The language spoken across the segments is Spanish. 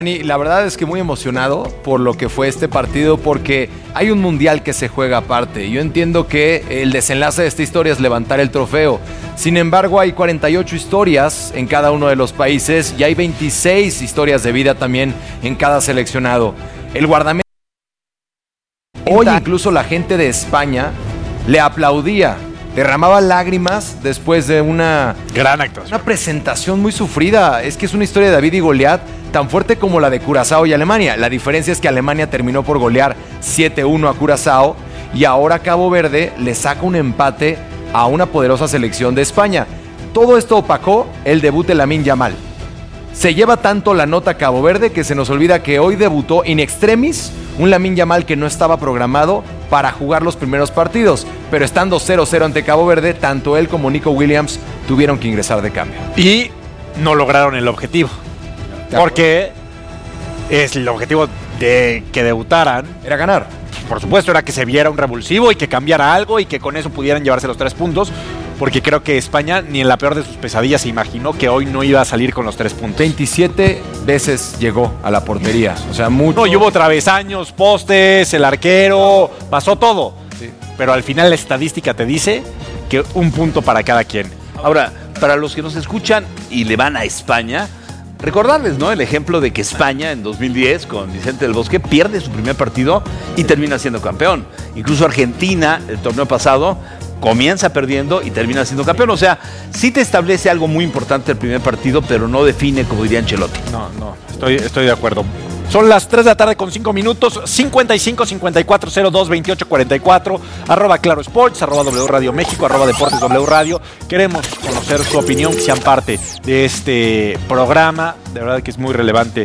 Y la verdad es que muy emocionado por lo que fue este partido, porque hay un mundial que se juega aparte. Yo entiendo que el desenlace de esta historia es levantar el trofeo. Sin embargo, hay 48 historias en cada uno de los países y hay 26 historias de vida también en cada seleccionado. El guardameta... Hoy incluso la gente de España le aplaudía, derramaba lágrimas después de una gran actuación, una presentación muy sufrida. Es que es una historia de David y Goliat tan fuerte como la de Curazao y Alemania. La diferencia es que Alemania terminó por golear 7-1 a Curazao y ahora Cabo Verde le saca un empate a una poderosa selección de España. Todo esto opacó el debut de Lamine Yamal. Se lleva tanto la nota Cabo Verde que se nos olvida que hoy debutó in extremis un Lamine Yamal que no estaba programado para jugar los primeros partidos, pero estando 0-0 ante Cabo Verde, tanto él como Nico Williams tuvieron que ingresar de cambio. Y no lograron el objetivo, porque es el objetivo de que debutaran. Era ganar. Por supuesto, era que se viera un revulsivo y que cambiara algo y que con eso pudieran llevarse los 3 puntos, porque creo que España ni en la peor de sus pesadillas se imaginó que hoy no iba a salir con los 3 puntos. 27 veces llegó a la portería, o sea, mucho. No, y hubo travesaños, postes, el arquero, pasó todo. Sí. Pero al final la estadística te dice que un punto para cada quien. Ahora, para los que nos escuchan y le van a España, recordarles, ¿no? El ejemplo de que España en 2010 con Vicente del Bosque pierde su primer partido y termina siendo campeón. Incluso Argentina, el torneo pasado, comienza perdiendo y termina siendo campeón. O sea, sí te establece algo muy importante el primer partido, pero no define, como diría Ancelotti. No, estoy de acuerdo. Son las 3 de la tarde con 5 minutos, 55 54 02 28 44, @Claro Sports, @W Radio México, @Deportes W Radio. Queremos conocer su opinión, que sean parte de este programa. De verdad que es muy relevante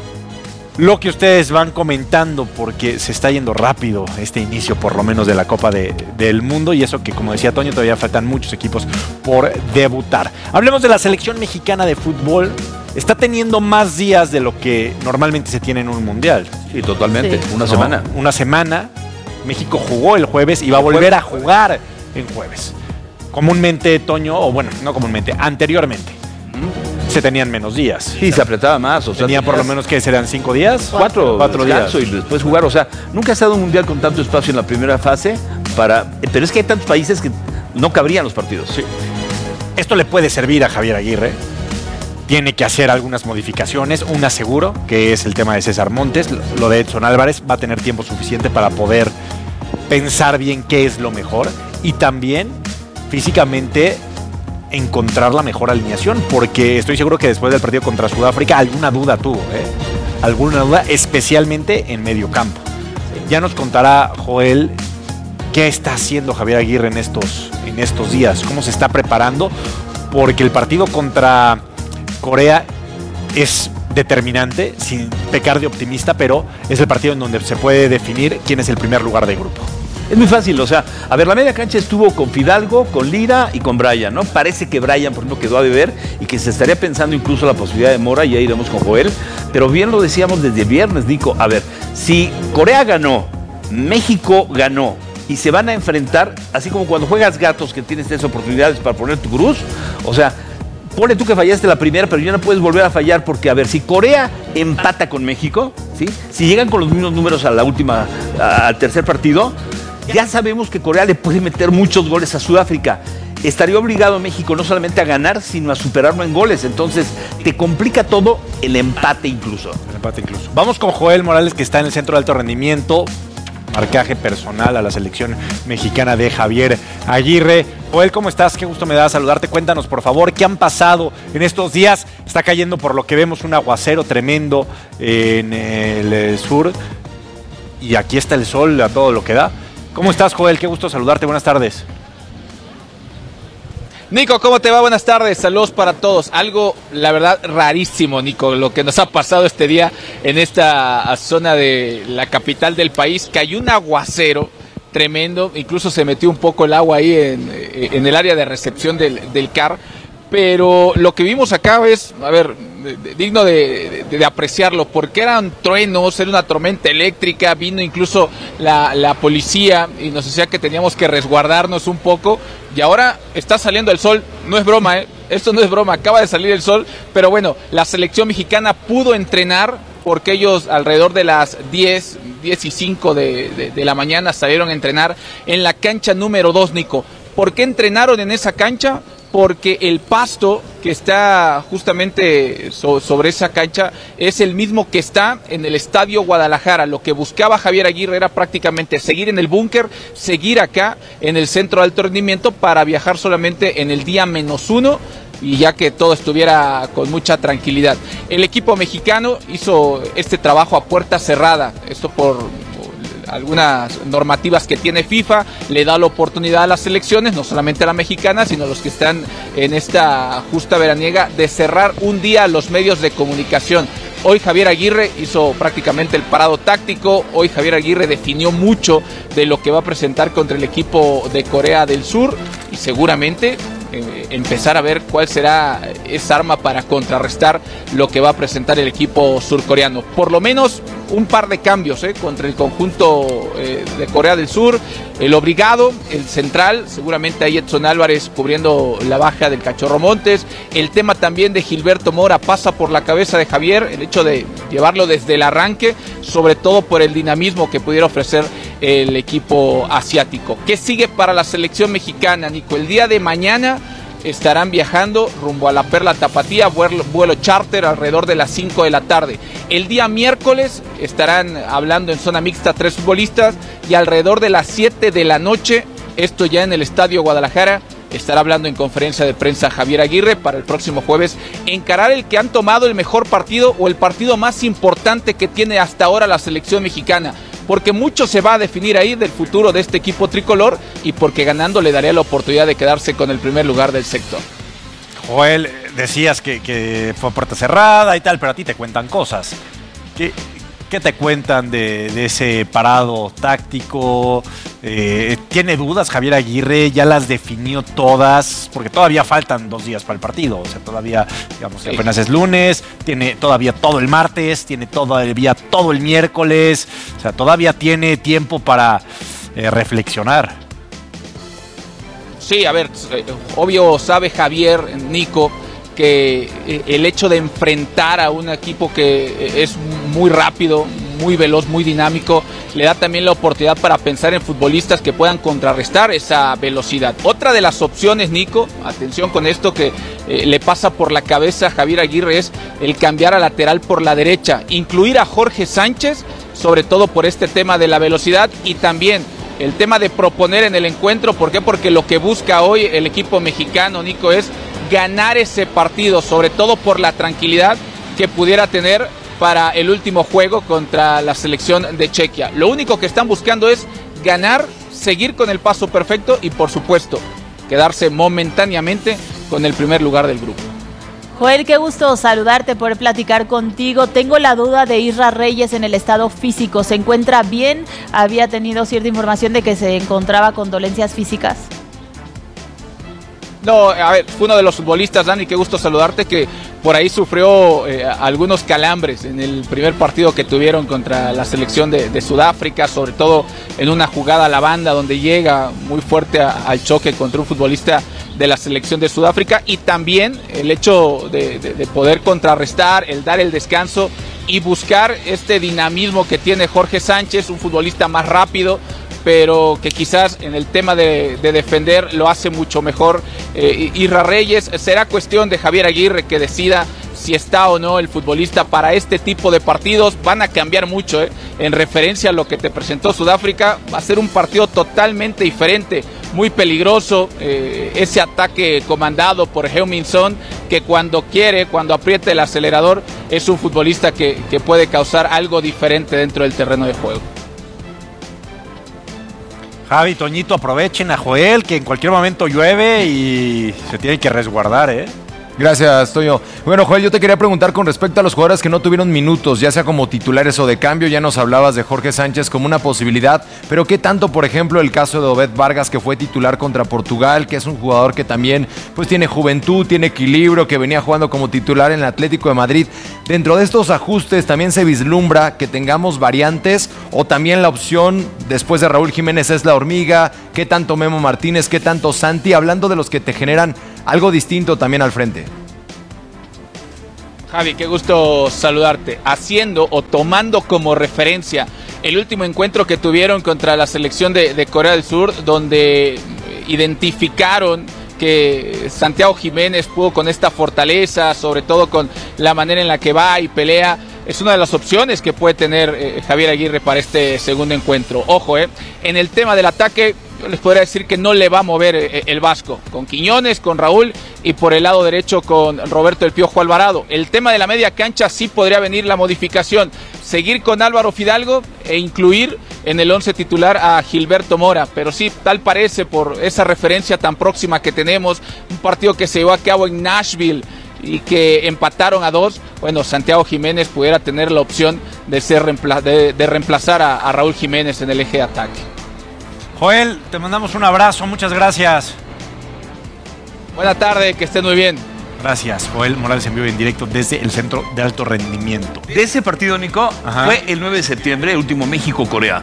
lo que ustedes van comentando, porque se está yendo rápido este inicio, por lo menos de la Copa del Mundo, y eso que, como decía Toño, todavía faltan muchos equipos por debutar. Hablemos de la selección mexicana de fútbol. Está teniendo más días de lo que normalmente se tiene en un mundial. Sí, totalmente. Sí. Una semana. México jugó el jueves y va a volver a jugar en jueves. Comúnmente, Toño, o bueno, no comúnmente, anteriormente se tenían menos días. Sí, se apretaba más. O sea, tenía por lo menos que serán 5 días. 4 días. Y después jugar. O sea, nunca ha estado un mundial con tanto espacio en la primera fase. Pero es que hay tantos países que no cabrían los partidos. Sí. Esto le puede servir a Javier Aguirre. Tiene que hacer algunas modificaciones. Una seguro, que es el tema de César Montes. Lo de Edson Álvarez va a tener tiempo suficiente para poder pensar bien qué es lo mejor. Y también, físicamente, encontrar la mejor alineación, porque estoy seguro que después del partido contra Sudáfrica alguna duda tuvo, alguna duda, especialmente en medio campo. Ya nos contará Joel qué está haciendo Javier Aguirre en estos días, cómo se está preparando, porque el partido contra Corea es determinante, sin pecar de optimista, pero es el partido en donde se puede definir quién es el primer lugar de grupo. Es muy fácil, o sea, a ver, la media cancha estuvo con Fidalgo, con Lira y con Brian, ¿no? Parece que Brian, por ejemplo, quedó a deber y que se estaría pensando incluso la posibilidad de Mora, y ya iremos con Joel, pero bien lo decíamos desde el viernes, Nico. A ver, si Corea ganó, México ganó y se van a enfrentar, así como cuando juegas gatos que tienes 3 oportunidades para poner tu cruz, o sea, ponle tú que fallaste la primera, pero ya no puedes volver a fallar, porque, a ver, si Corea empata con México, ¿sí? Si llegan con los mismos números al tercer partido, ya sabemos que Corea le puede meter muchos goles a Sudáfrica. Estaría obligado México no solamente a ganar, sino a superarlo en goles. Entonces, te complica todo el empate incluso. Vamos con Joel Morales, que está en el centro de alto rendimiento. Marcaje personal a la selección mexicana de Javier Aguirre. Joel, ¿cómo estás? Qué gusto me da saludarte. Cuéntanos, por favor, ¿qué han pasado en estos días? Está cayendo, por lo que vemos, un aguacero tremendo en el sur. Y aquí está el sol a todo lo que da. ¿Cómo estás, Joel? Qué gusto saludarte. Buenas tardes. Nico, ¿cómo te va? Buenas tardes, saludos para todos. Algo, la verdad, rarísimo, Nico, lo que nos ha pasado este día en esta zona de la capital del país. Cayó un aguacero tremendo, incluso se metió un poco el agua ahí en el área de recepción del CAR. Pero lo que vimos acá es, a ver, digno de apreciarlo, porque eran truenos, era una tormenta eléctrica, vino incluso la policía y nos decía que teníamos que resguardarnos un poco, y ahora está saliendo el sol. No es broma, esto no es broma, acaba de salir el sol, pero bueno, la selección mexicana pudo entrenar porque ellos alrededor de las 10 y 5 de la mañana salieron a entrenar en la cancha número 2, Nico. ¿Por qué entrenaron en esa cancha? Porque el pasto que está justamente sobre esa cancha es el mismo que está en el Estadio Guadalajara. Lo que buscaba Javier Aguirre era prácticamente seguir en el búnker, seguir acá en el centro de alto rendimiento para viajar solamente en el día -1 y ya que todo estuviera con mucha tranquilidad. El equipo mexicano hizo este trabajo a puerta cerrada, esto por algunas normativas que tiene FIFA, le da la oportunidad a las selecciones, no solamente a la mexicana, sino a los que están en esta justa veraniega, de cerrar un día a los medios de comunicación. Hoy Javier Aguirre hizo prácticamente el parado táctico, hoy Javier Aguirre definió mucho de lo que va a presentar contra el equipo de Corea del Sur y seguramente empezar a ver cuál será esa arma para contrarrestar lo que va a presentar el equipo surcoreano. Por lo menos un par de cambios contra el conjunto de Corea del Sur. El obligado, el central, seguramente ahí Edson Álvarez cubriendo la baja del Cachorro Montes. El tema también de Gilberto Mora pasa por la cabeza de Javier, el hecho de llevarlo desde el arranque, sobre todo por el dinamismo que pudiera ofrecer el equipo asiático. ¿Qué sigue para la selección mexicana, Nico? El día de mañana estarán viajando rumbo a la Perla Tapatía, vuelo charter alrededor de las 5 de la tarde. El día miércoles estarán hablando en zona mixta 3 futbolistas y alrededor de las 7 de la noche, esto ya en el Estadio Guadalajara, estará hablando en conferencia de prensa Javier Aguirre para el próximo jueves encarar el que han tomado el mejor partido o el partido más importante que tiene hasta ahora la selección mexicana, porque mucho se va a definir ahí del futuro de este equipo tricolor y porque ganando le daría la oportunidad de quedarse con el primer lugar del sector. Joel, decías que fue puerta cerrada y tal, pero a ti te cuentan cosas. ¿Qué te cuentan de ese parado táctico? ¿Tiene dudas Javier Aguirre? ¿Ya las definió todas? Porque todavía faltan 2 días para el partido. O sea, todavía, digamos, sí, apenas es lunes, tiene todavía todo el martes, tiene todavía todo el miércoles. O sea, todavía tiene tiempo para reflexionar. Sí, a ver, obvio sabe Javier, Nico, que el hecho de enfrentar a un equipo que es muy rápido, muy veloz, muy dinámico, le da también la oportunidad para pensar en futbolistas que puedan contrarrestar esa velocidad. Otra de las opciones, Nico, atención con esto que le pasa por la cabeza a Javier Aguirre, es el cambiar a lateral por la derecha, incluir a Jorge Sánchez, sobre todo por este tema de la velocidad y también el tema de proponer en el encuentro. ¿Por qué? Porque lo que busca hoy el equipo mexicano, Nico, es ganar ese partido, sobre todo por la tranquilidad que pudiera tener para el último juego contra la selección de Chequia. Lo único que están buscando es ganar, seguir con el paso perfecto y, por supuesto, quedarse momentáneamente con el primer lugar del grupo. Joel, qué gusto saludarte, poder platicar contigo. Tengo la duda de Isra Reyes en el estado físico. ¿Se encuentra bien? Había tenido cierta información de que se encontraba con dolencias físicas. No, a ver, fue uno de los futbolistas, Dani, qué gusto saludarte, que por ahí sufrió algunos calambres en el primer partido que tuvieron contra la selección de Sudáfrica, sobre todo en una jugada a la banda donde llega muy fuerte al choque contra un futbolista de la selección de Sudáfrica, y también el hecho de poder contrarrestar, el dar el descanso y buscar este dinamismo que tiene Jorge Sánchez, un futbolista más rápido, pero que quizás en el tema de defender lo hace mucho mejor Isra Reyes. Será cuestión de Javier Aguirre que decida si está o no el futbolista para este tipo de partidos. Van a cambiar mucho, en referencia a lo que te presentó Sudáfrica. Va a ser un partido totalmente diferente, muy peligroso, ese ataque comandado por Heung-min Son, que cuando quiere, cuando aprieta el acelerador, es un futbolista que puede causar algo diferente dentro del terreno de juego. Javi, Toñito, aprovechen a Joel, que en cualquier momento llueve y se tiene que resguardar, ¿eh? Gracias, Toño. Bueno, Joel, yo te quería preguntar con respecto a los jugadores que no tuvieron minutos, ya sea como titulares o de cambio. Ya nos hablabas de Jorge Sánchez como una posibilidad, pero ¿qué tanto, por ejemplo, el caso de Obed Vargas, que fue titular contra Portugal, que es un jugador que también pues tiene juventud, tiene equilibrio, que venía jugando como titular en el Atlético de Madrid? Dentro de estos ajustes también se vislumbra que tengamos variantes, o también la opción después de Raúl Jiménez es la hormiga. ¿Qué tanto Memo Martínez, qué tanto Santi? Hablando de los que te generan algo distinto también al frente. Javi, qué gusto saludarte. Haciendo o tomando como referencia el último encuentro que tuvieron contra la selección de Corea del Sur, donde identificaron que Santiago Jiménez pudo con esta fortaleza, sobre todo con la manera en la que va y pelea. Es una de las opciones que puede tener Javier Aguirre para este segundo encuentro. Ojo, en el tema del ataque, yo les podría decir que no le va a mover el Vasco, con Quiñones, con Raúl y por el lado derecho con Roberto El Piojo Alvarado. El tema de la media cancha sí podría venir la modificación, seguir con Álvaro Fidalgo e incluir en el 11 titular a Gilberto Mora, pero sí, tal parece por esa referencia tan próxima que tenemos, un partido que se llevó a cabo en Nashville y que empataron a 2, bueno, Santiago Jiménez pudiera tener la opción de reemplazar a Raúl Jiménez en el eje de ataque. Joel, te mandamos un abrazo, muchas gracias. Buena tarde, que estén muy bien. Gracias, Joel Morales en vivo y en directo desde el Centro de Alto Rendimiento. De ese partido, Nico, fue el 9 de septiembre, el último México-Corea.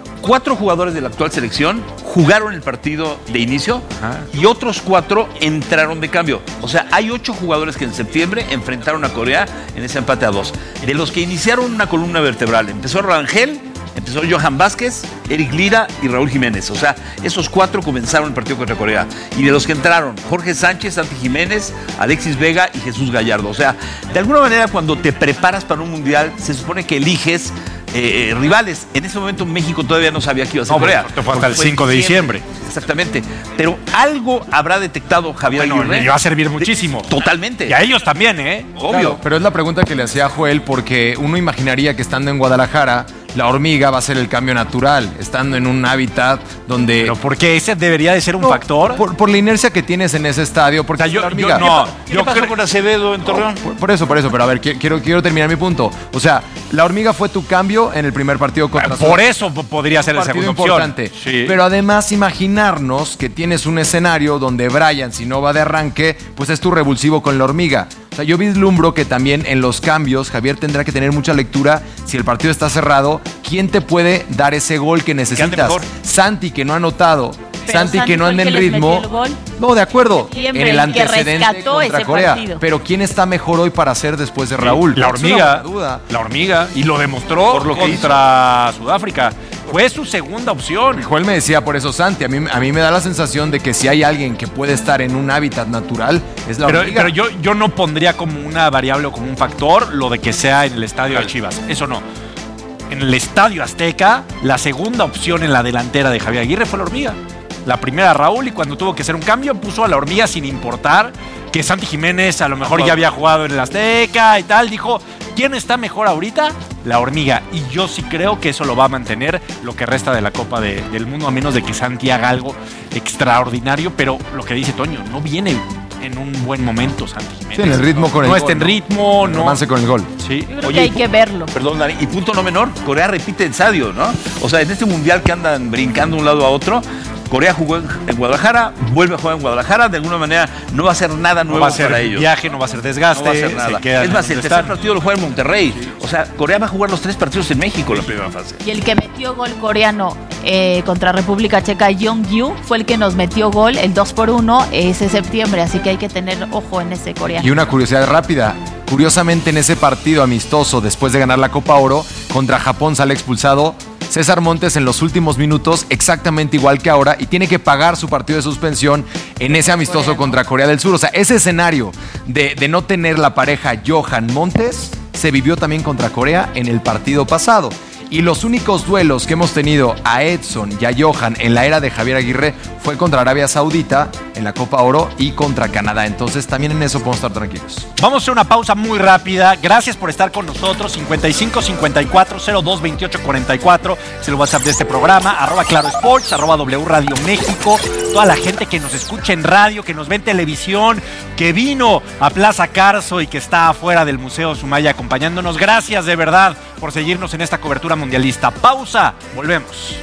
4 jugadores de la actual selección jugaron el partido de inicio y otros 4 entraron de cambio. O sea, hay 8 jugadores que en septiembre enfrentaron a Corea en ese empate a 2. De los que iniciaron una columna vertebral, empezó Rangel, empezó Johan Vázquez, Eric Lira y Raúl Jiménez. O sea, esos 4 comenzaron el partido contra Corea. Y de los que entraron, Jorge Sánchez, Santi Jiménez, Alexis Vega y Jesús Gallardo. O sea, de alguna manera cuando te preparas para un mundial, se supone que eliges rivales. En ese momento México todavía no sabía que iba a ser Corea. Te fue hasta el 5 de diciembre. Exactamente. Pero algo habrá detectado Javier Aguirre. Le va a servir muchísimo. Totalmente. Y a ellos también, Obvio. Claro, pero es la pregunta que le hacía a Joel, porque uno imaginaría que estando en Guadalajara, la hormiga va a ser el cambio natural, estando en un hábitat donde... Pero porque ese debería de ser un factor. Por la inercia que tienes en ese estadio, porque yo- la hormiga... yo- ¿Qué pasó con Acevedo en Torreón? Por eso, pero a ver, quiero terminar mi punto. O sea, la hormiga fue tu cambio en el primer partido contra Por eso podría ser la partido segunda importante. opción. Sí. Pero además imaginarnos que tienes un escenario donde Brian, si no va de arranque, pues es tu revulsivo con la hormiga. O sea, yo vislumbro que también en los cambios Javier tendrá que tener mucha lectura. Si el partido está cerrado, ¿quién te puede dar ese gol que necesitas? mejor. Santi, que no ha anotado. Pero Santi, que no fue el anda en que les ritmo. metió el gol. No, de acuerdo. Siempre, En el el que antecedente rescató contra ese Corea. partido. Pero ¿quién está mejor hoy para hacer después de Raúl? La Es una hormiga. buena duda. La hormiga. Y lo demostró Por lo que contra Sudáfrica. Fue su segunda opción. Joel me decía por eso Santi, a mí me da la sensación de que si hay alguien que puede estar en un hábitat natural, es la hormiga. Pero yo no pondría como una variable o como un factor lo de que sea en el estadio de Chivas. Eso no. En el Estadio Azteca, la segunda opción en la delantera de Javier Aguirre fue la hormiga. La primera Raúl, y cuando tuvo que hacer un cambio puso a la hormiga sin importar que Santi Jiménez a lo mejor ya había jugado en el Azteca y tal. Dijo, ¿quién está mejor ahorita? La hormiga. Y yo sí creo que eso lo va a mantener lo que resta de la Copa del Mundo, a menos de que Santi haga algo extraordinario. Pero lo que dice Toño, no viene en un buen momento Santi Jiménez. Sí, en el ritmo con el no gol, está en ¿no? ritmo, no. Avance con el gol. Sí. Yo creo que hay que verlo. Perdón, Dani, y punto no menor, Corea repite el estadio, ¿no? O sea, en este mundial que andan brincando de un lado a otro, Corea jugó en Guadalajara, vuelve a jugar en Guadalajara, de alguna manera no va a ser nada nuevo No va a ser para ellos. viaje, no va a ser desgaste. No va a ser nada. se quedan Es más, donde el tercer están. partido lo juega en Monterrey. O sea, Corea va a jugar los 3 partidos en México en la primera fase. Y el que metió gol coreano contra República Checa, Jong-Yu, fue el que nos metió gol, el 2-1, ese septiembre. Así que hay que tener ojo en ese coreano. Y una curiosidad rápida. Curiosamente, en ese partido amistoso, después de ganar la Copa Oro, contra Japón sale expulsado César Montes en los últimos minutos, exactamente igual que ahora, y tiene que pagar su partido de suspensión en ese amistoso contra Corea del Sur. O sea, ese escenario de no tener la pareja Johan Montes se vivió también contra Corea en el partido pasado. Y los únicos duelos que hemos tenido a Edson y a Johan en la era de Javier Aguirre fue contra Arabia Saudita en la Copa Oro y contra Canadá. Entonces también en eso podemos estar tranquilos. Vamos a hacer una pausa muy rápida. Gracias por estar con nosotros. 55 54 02 28 44 es el WhatsApp de este programa. @Claro Sports, @W Radio México. Toda la gente que nos escucha en radio, que nos ve en televisión, que vino a Plaza Carso y que está afuera del Museo Sumaya acompañándonos. Gracias de verdad por seguirnos en esta cobertura mundialista. Pausa, volvemos.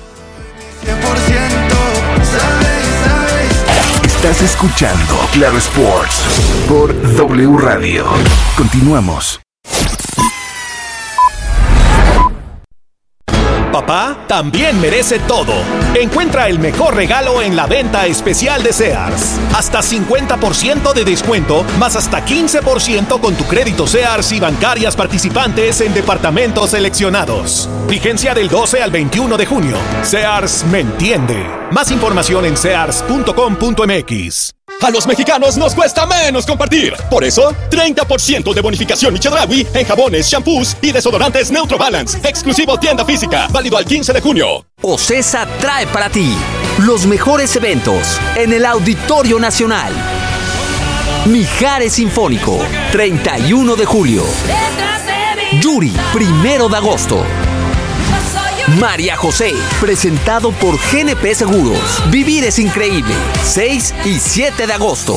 100% sabes. Estás escuchando Claro Sports por W Radio. Continuamos. Papá también merece todo. Encuentra el mejor regalo en la venta especial de Sears. Hasta 50% de descuento, más hasta 15% con tu crédito Sears y bancarias participantes en departamentos seleccionados. Vigencia del 12 al 21 de junio. Sears me entiende. Más información en sears.com.mx. A los mexicanos nos cuesta menos compartir. Por eso, 30% de bonificación y Chedraui en jabones, shampoos y desodorantes Neutro Balance. Exclusivo tienda física. Válido al 15 de junio. OCESA trae para ti los mejores eventos en el Auditorio Nacional. Mijares Sinfónico, 31 de julio. Yuri, 1 de agosto. María José, presentado por GNP Seguros. Vivir es increíble, 6 y 7 de agosto.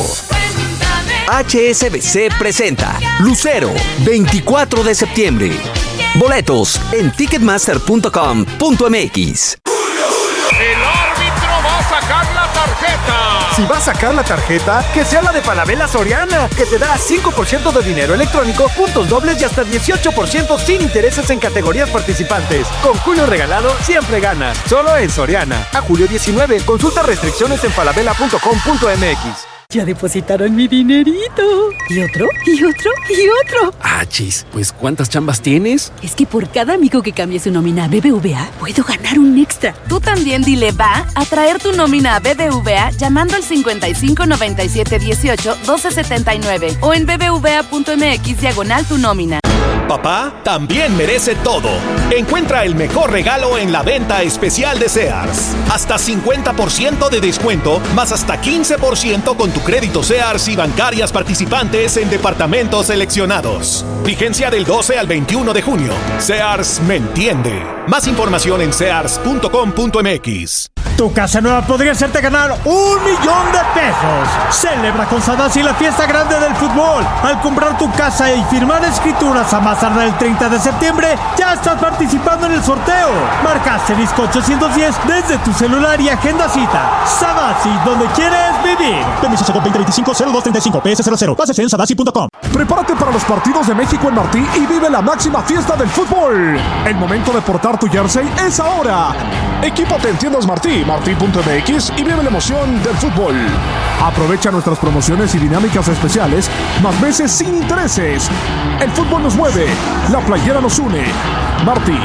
HSBC presenta Lucero, 24 de septiembre. Boletos en ticketmaster.com.mx. El árbitro va a sacar la tarjeta. Si va a sacar la tarjeta, que sea la de Falabella Soriana, que te da 5% de dinero electrónico, puntos dobles y hasta 18% sin intereses en categorías participantes. Con Julio regalado, siempre ganas. Solo en Soriana. A julio 19. Consulta restricciones en falabella.com.mx. Ya depositaron mi dinerito. ¿Y otro? ¿Y otro? ¿Y otro? Chis, pues ¿cuántas chambas tienes? Es que por cada amigo que cambie su nómina a BBVA, puedo ganar un extra. Tú también dile va a traer tu nómina a BBVA llamando al 55 97 18 12 79 o en bbva.mx/tu nómina. Papá también merece todo. Encuentra el mejor regalo en la venta especial de Sears. Hasta 50% de descuento, más hasta 15% con tu crédito Sears y bancarias participantes en departamentos seleccionados. Vigencia del 12 al 21 de junio. Sears me entiende. Más información en sears.com.mx. Tu casa nueva podría hacerte ganar $1 millón. Celebra con Sadassi la fiesta grande del fútbol. Al comprar tu casa y firmar escrituras a más tardar el 30 de septiembre, ya estás participando en el sorteo. Marca asterisco 810 desde tu celular y agenda cita. Sadassi, donde quieres vivir. Permiso Segov 2025-0235 PS00. Bases en sadassi.com. Prepárate para los partidos de México en Martí y vive la máxima fiesta del fútbol. El momento de portar tu jersey es ahora. Equípate en tiendas Martí, martí.mx y vive la emoción del fútbol. Aprovecha nuestras promociones y dinámicas especiales, más meses sin intereses. El fútbol nos mueve, la playera nos une. Martí.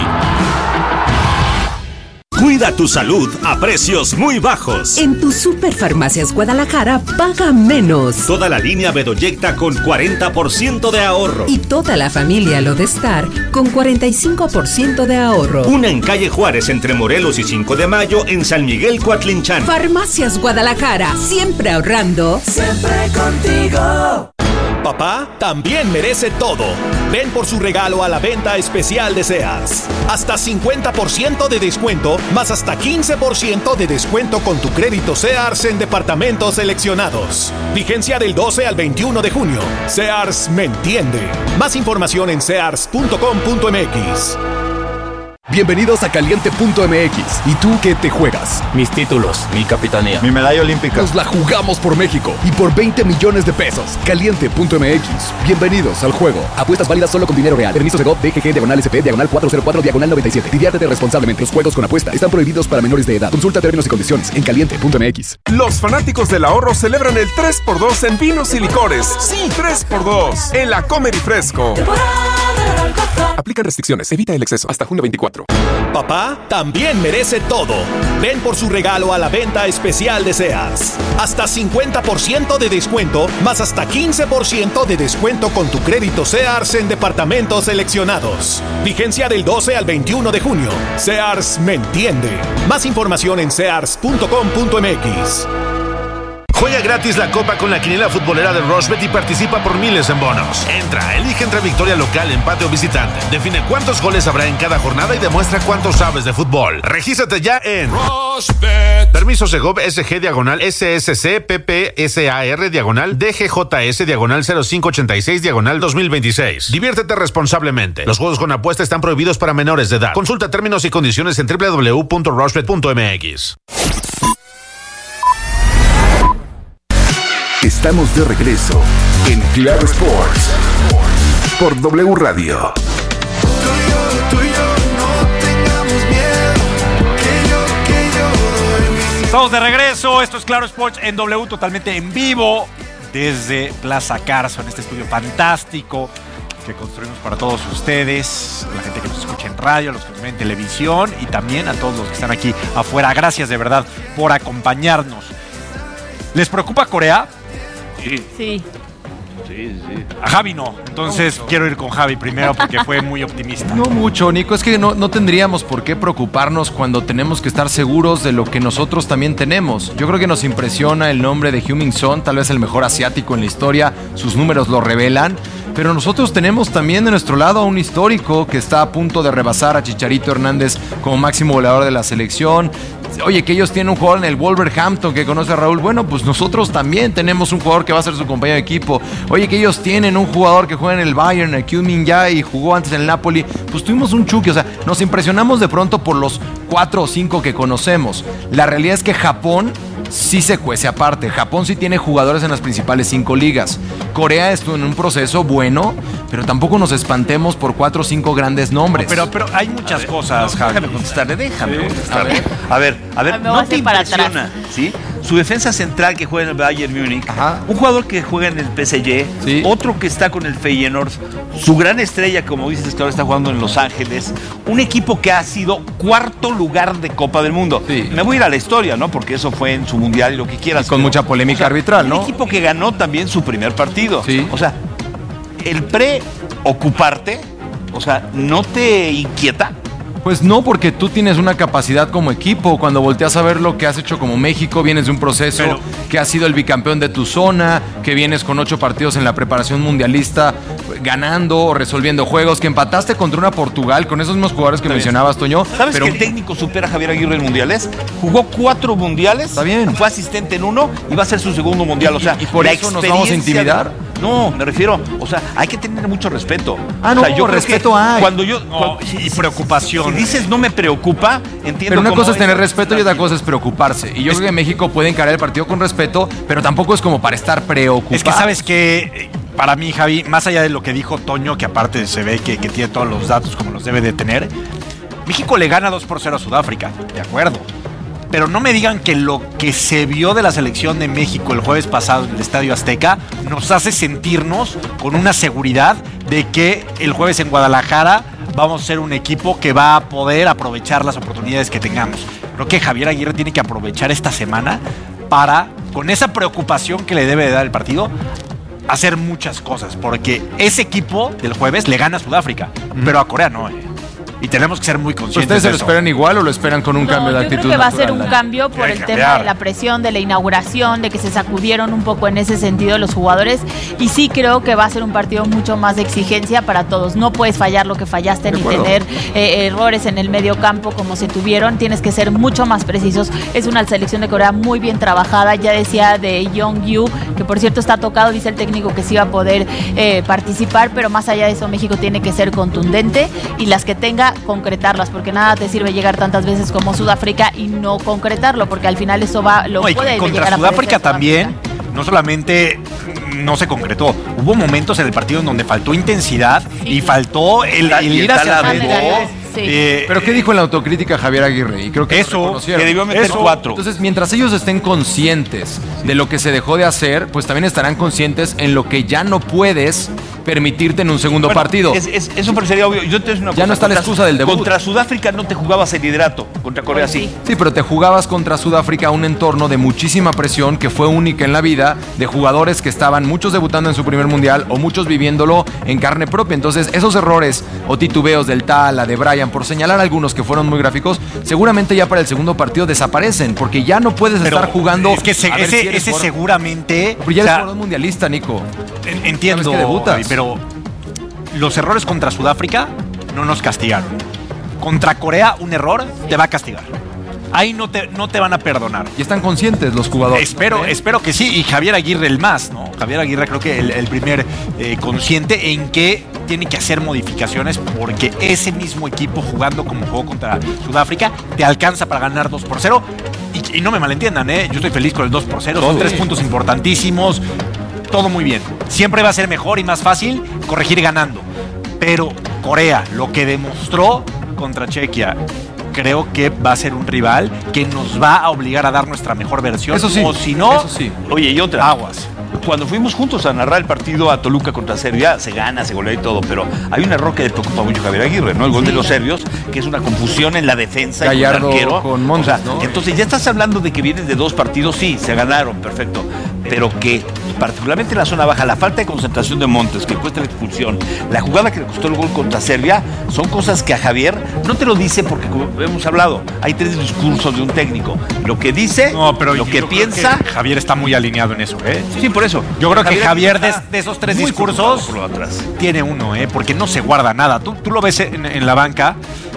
Cuida tu salud a precios muy bajos. En tu Superfarmacias Guadalajara paga menos. Toda la línea Bedoyecta con 40% de ahorro. Y toda la familia Lodestar con 45% de ahorro. Una en calle Juárez entre Morelos y 5 de Mayo en San Miguel Coatlinchán. Farmacias Guadalajara, siempre ahorrando. Siempre contigo. Papá también merece todo. Ven por su regalo a la venta especial de Sears. Hasta 50% de descuento, más hasta 15% de descuento con tu crédito Sears en departamentos seleccionados. Vigencia del 12 al 21 de junio. Sears me entiende. Más información en sears.com.mx. Bienvenidos a Caliente.mx. ¿Y tú qué te juegas? Mis títulos, mi capitanía, mi medalla olímpica. Nos la jugamos por México y por 20 millones de pesos. Caliente.mx. Bienvenidos al juego. Apuestas válidas solo con dinero real. Permiso Segov DGG/SP /404/97. Diviértete responsablemente. Los juegos con apuesta están prohibidos para menores de edad. Consulta términos y condiciones en Caliente.mx. Los fanáticos del ahorro celebran el 3x2 en vinos y licores. Sí, 3x2 en la Comer y Fresco. Aplican restricciones. Evita el exceso. Hasta junio 24. Papá también merece todo. Ven por su regalo a la venta especial de Sears. Hasta 50% de descuento, más hasta 15% de descuento con tu crédito Sears en departamentos seleccionados. Vigencia del 12 al 21 de junio. Sears me entiende. Más información en sears.com.mx. Juega gratis la copa con la quiniela futbolera de Rushbet y participa por miles en bonos. Entra, elige entre victoria local, empate o visitante. Define cuántos goles habrá en cada jornada y demuestra cuánto sabes de fútbol. Regístrate ya en Rushbet. Permiso Segov SG/SSC PPSAR/DGJS/0586/2026. Diviértete responsablemente. Los juegos con apuesta están prohibidos para menores de edad. Consulta términos y condiciones en www.rushbet.mx. Estamos de regreso en Claro Sports por W Radio. Tú y yo no tengamos miedo. Estamos de regreso, esto es Claro Sports en W, totalmente en vivo desde Plaza Carso, en este estudio fantástico que construimos para todos ustedes, la gente que nos escucha en radio, los que nos ven en televisión y también a todos los que están aquí afuera. Gracias de verdad por acompañarnos. ¿Les preocupa Corea? Sí. A Javi no, entonces quiero ir con Javi primero porque fue muy optimista. No mucho, Nico, es que no tendríamos por qué preocuparnos cuando tenemos que estar seguros de lo que nosotros también tenemos. Yo creo que nos impresiona el nombre de Heung-min Son, tal vez el mejor asiático en la historia, sus números lo revelan, pero nosotros tenemos también de nuestro lado a un histórico que está a punto de rebasar a Chicharito Hernández como máximo goleador de la selección. Oye, que ellos tienen un jugador en el Wolverhampton que conoce a Raúl. Bueno, pues nosotros también tenemos un jugador que va a ser su compañero de equipo. Oye, que ellos tienen un jugador que juega en el Bayern, el Heung-min Son, y jugó antes en el Napoli. Pues tuvimos un Chucky. O sea, nos impresionamos de pronto por los 4 o 5 que conocemos. La realidad es que Japón sí se cuece aparte. Japón sí tiene jugadores en las principales 5 ligas. Corea estuvo en un proceso bueno, pero tampoco nos espantemos por 4 o 5 grandes nombres. Pero hay muchas cosas, Javi. Déjame contestarle. A ver, ¿no te impresiona, ¿sí? Su defensa central que juega en el Bayern Múnich, un jugador que juega en el PSG, ¿sí? Otro que está con el Feyenoord, su gran estrella, como dices, que ahora está jugando en Los Ángeles, un equipo que ha sido 4º lugar de Copa del Mundo. Sí. Me voy a ir a la historia, ¿no? Porque eso fue en su mundial y lo que quieras. Y con mucha polémica arbitral, ¿no? Un equipo que ganó también su primer partido. Sí. O sea, el preocuparte, o sea, ¿no te inquieta? Pues no, porque tú tienes una capacidad como equipo. Cuando volteas a ver lo que has hecho como México, vienes de un proceso que has sido el bicampeón de tu zona, que vienes con 8 partidos en la preparación mundialista, ganando o resolviendo juegos, que empataste contra una Portugal con esos mismos jugadores que mencionabas, Toño. ¿Sabes que el técnico supera a Javier Aguirre en mundiales? Jugó 4 mundiales, está bien. Fue asistente en 1 y va a ser su segundo mundial. O sea, ¿Y por eso nos vamos a intimidar? No, me refiero, o sea, hay que tener mucho respeto. No, o sea, yo respeto hay. Y preocupación. Si dices no me preocupa, entiendo. Pero una cosa es tener respeto y otra cosa es preocuparse. Y yo creo que México puede encarar el partido con respeto, pero tampoco es como para estar preocupado. Es que sabes que para mí, Javi, más allá de lo que dijo Toño, que aparte se ve que tiene todos los datos como los debe de tener, México le gana 2-0 a Sudáfrica, de acuerdo. Pero no me digan que lo que se vio de la selección de México el jueves pasado en el Estadio Azteca nos hace sentirnos con una seguridad de que el jueves en Guadalajara vamos a ser un equipo que va a poder aprovechar las oportunidades que tengamos. Creo que Javier Aguirre tiene que aprovechar esta semana para, con esa preocupación que le debe de dar el partido, hacer muchas cosas. Porque ese equipo del jueves le gana a Sudáfrica, pero a Corea no, Y tenemos que ser muy conscientes. ¿Ustedes se lo esperan igual o lo esperan con un cambio de actitud? Yo creo que va a ser un cambio por el tema de la presión, de la inauguración, de que se sacudieron un poco en ese sentido los jugadores. Y sí creo que va a ser un partido mucho más de exigencia para todos. No puedes fallar lo que fallaste ni tener errores en el medio campo como se tuvieron. Tienes que ser mucho más precisos. Es una selección de Corea muy bien trabajada. Ya decía de Young-Yu, que por cierto está tocado, dice el técnico que sí va a poder participar, pero más allá de eso México tiene que ser contundente y las que tenga concretarlas, porque nada te sirve llegar tantas veces como Sudáfrica y no concretarlo, porque al final eso puede contra llegar Sudáfrica a también, no solamente no se concretó, hubo momentos en el partido en donde faltó intensidad y faltó el ir hacia el gol. Sí. Pero ¿qué dijo en la autocrítica Javier Aguirre? Y creo que eso, que debió meter 4. Entonces, mientras ellos estén conscientes de lo que se dejó de hacer, pues también estarán conscientes en lo que ya no puedes permitirte en un segundo partido. Eso parecería obvio. Yo te ya no está la excusa del debut. Contra Sudáfrica no te jugabas el liderato, contra Corea sí. Sí, pero te jugabas contra Sudáfrica un entorno de muchísima presión que fue única en la vida, de jugadores que estaban muchos debutando en su primer mundial o muchos viviéndolo en carne propia. Entonces, esos errores o titubeos del Tala, de Brian, por señalar algunos que fueron muy gráficos, seguramente ya para el segundo partido desaparecen, porque ya no puedes estar jugando. Es que ese seguramente. Pero ya eres jugador mundialista, Nico. Entiendo, que debutas. Pero los errores contra Sudáfrica no nos castigaron. Contra Corea, un error te va a castigar. Ahí no te van a perdonar. Y están conscientes los jugadores. Espero que sí. Y Javier Aguirre el más, ¿no? Javier Aguirre creo que el primer consciente en que tiene que hacer modificaciones porque ese mismo equipo jugando como jugó contra Sudáfrica te alcanza para ganar 2-0. Y no me malentiendan, yo estoy feliz con el 2-0. Son 3 puntos importantísimos. Todo muy bien. Siempre va a ser mejor y más fácil corregir ganando. Pero Corea, lo que demostró contra Chequia, creo que va a ser un rival que nos va a obligar a dar nuestra mejor versión. Eso sí. O si no, eso sí. Oye, y otra. Aguas. Cuando fuimos juntos a narrar el partido a Toluca contra Serbia, se gana, se golea y todo, pero hay un error que le preocupa mucho a Javier Aguirre, ¿no? El gol de los serbios, que es una confusión en la defensa Gallardo y con el arquero. con Montes, o sea, ¿no? Entonces ya estás hablando de que vienes de 2 partidos, sí, se ganaron, perfecto, pero que particularmente en la zona baja, la falta de concentración de Montes, que cuesta la expulsión, la jugada que le costó el gol contra Serbia, son cosas que a Javier no te lo dice porque, como hemos hablado, hay 3 discursos de un técnico. Lo que dice, lo que piensa. Que Javier está muy alineado en eso, ¿eh? Sí, por eso. Yo creo que Javier de esos 3 discursos por lo atrás. tiene uno, porque no se guarda nada. Tú lo ves en la banca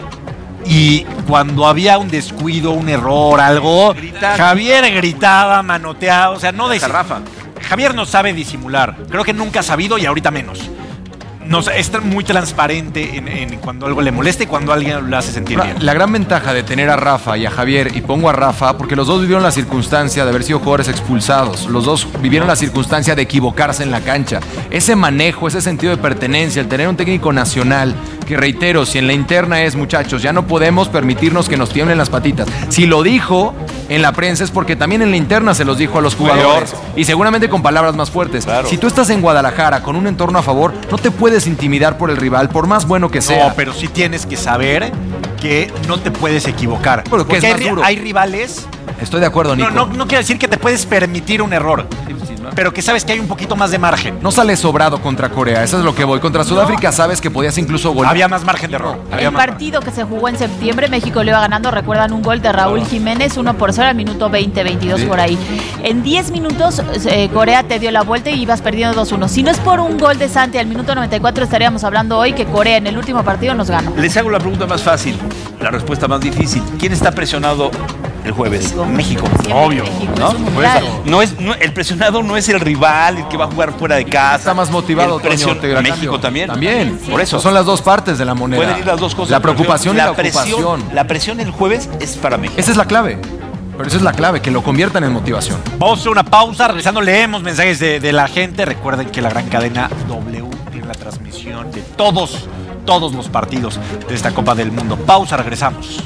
y cuando había un descuido, un error, algo, Javier gritaba, manoteaba, o sea, no decía. Javier no sabe disimular. Creo que nunca ha sabido y ahorita menos. Es muy transparente en cuando algo le molesta y cuando alguien lo hace sentir bien. La gran ventaja de tener a Rafa y a Javier, y pongo a Rafa porque los dos vivieron la circunstancia de haber sido jugadores expulsados, los dos vivieron la circunstancia de equivocarse en la cancha. Ese manejo, ese sentido de pertenencia, el tener un técnico nacional, que reitero, si en la interna es, muchachos, ya no podemos permitirnos que nos tiemblen las patitas. Si lo dijo en la prensa es porque también en la interna se los dijo a los jugadores y seguramente con palabras más fuertes. Claro. Si tú estás en Guadalajara con un entorno a favor, no te puedes intimidar por el rival, por más bueno que sea. No, pero sí tienes que saber que no te puedes equivocar. Pero porque hay rivales. Estoy de acuerdo, Nico. No quiere decir que te puedes permitir un error, pero que sabes que hay un poquito más de margen. No sales sobrado contra Corea, eso es lo que voy. Contra Sudáfrica sabes que podías incluso golear. Había más margen de error. El partido que se jugó en septiembre, México le iba ganando, recuerdan un gol de Raúl Jiménez, 1-0 al minuto 20, 22 por ahí. En 10 minutos Corea te dio la vuelta y ibas perdiendo 2-1. Si no es por un gol de Santi al minuto 94, estaríamos hablando hoy que Corea en el último partido nos ganó. Les hago la pregunta más fácil, la respuesta más difícil. ¿Quién está presionado el jueves? México. Obvio. ¿No? El presionado no es el rival, el que va a jugar fuera de casa. Está más motivado. México también. También. Sí. Por eso. Son las dos partes de la moneda. Pueden ir las dos cosas. La preocupación y la ocupación. La presión el jueves es para México. Esa es la clave. Pero esa es la clave, que lo conviertan en motivación. Vamos a hacer una pausa. Regresando leemos mensajes de la gente. Recuerden que la gran cadena W tiene la transmisión de todos los partidos de esta Copa del Mundo. Pausa, regresamos.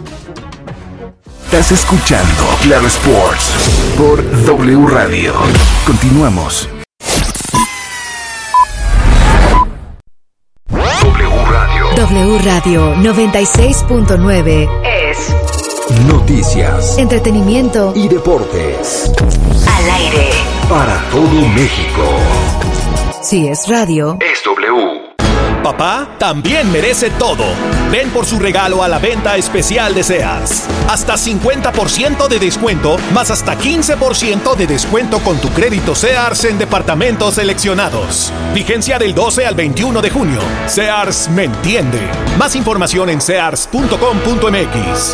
Estás escuchando Claro Sports por W Radio. Continuamos. W Radio 96.9 es noticias, entretenimiento y deportes. Al aire. Para todo México. Si es radio, es W. Papá también merece todo. Ven por su regalo a la venta especial de Sears. Hasta 50% de descuento, más hasta 15% de descuento con tu crédito Sears en departamentos seleccionados. Vigencia del 12 al 21 de junio. Sears me entiende. Más información en sears.com.mx.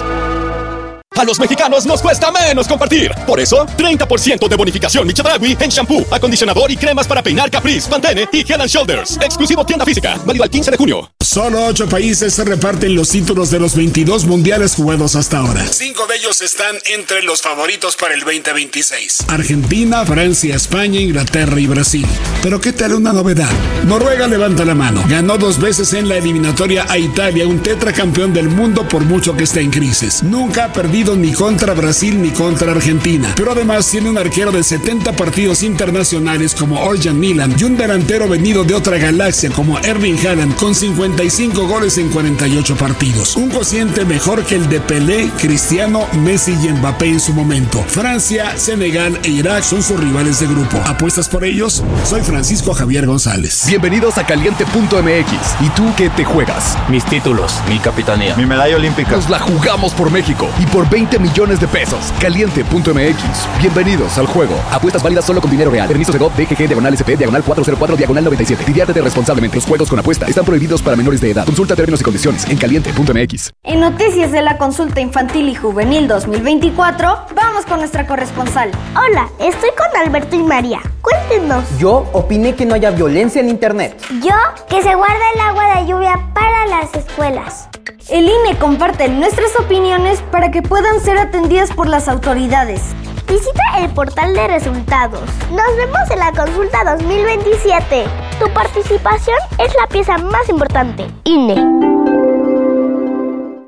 A los mexicanos nos cuesta menos compartir. Por eso, 30% de bonificación Michedragui en shampoo, acondicionador y cremas para peinar Caprice, Pantene y Head & Shoulders. Exclusivo tienda física. Válido al 15 de junio. Solo 8 países se reparten los títulos de los 22 mundiales jugados hasta ahora. 5 de ellos están entre los favoritos para el 2026. Argentina, Francia, España, Inglaterra y Brasil. Pero ¿qué tal una novedad? Noruega levanta la mano. Ganó 2 veces en la eliminatoria a Italia, un tetracampeón del mundo por mucho que esté en crisis. Nunca ha perdido ni contra Brasil ni contra Argentina. Pero además tiene un arquero de 70 partidos internacionales como Orjan Milan y un delantero venido de otra galaxia como Erling Haaland con 55 goles en 48 partidos. Un cociente mejor que el de Pelé, Cristiano, Messi y Mbappé en su momento. Francia, Senegal e Irak son sus rivales de grupo. ¿Apuestas por ellos? Soy Francisco Javier González. Bienvenidos a Caliente.mx. ¿Y tú qué te juegas? Mis títulos, mi capitanía, mi medalla olímpica. Nos la jugamos por México y por 20 millones de pesos. Caliente.mx. Bienvenidos al juego. Apuestas válidas solo con dinero real. Permiso de GOV, DGG, /SP, /404, /97. Diviértete responsablemente. Los juegos con apuesta están prohibidos para menores de edad. Consulta términos y condiciones en Caliente.mx. En noticias de la consulta infantil y juvenil 2024, vamos con nuestra corresponsal. Hola, estoy con Alberto y María. Cuéntenos. Yo opiné que no haya violencia en internet. Yo, que se guarda el agua de lluvia para las escuelas. El INE comparte nuestras opiniones para que puedan ser atendidas por las autoridades. Visita el portal de resultados. Nos vemos en la consulta 2027. Tu participación es la pieza más importante. INE.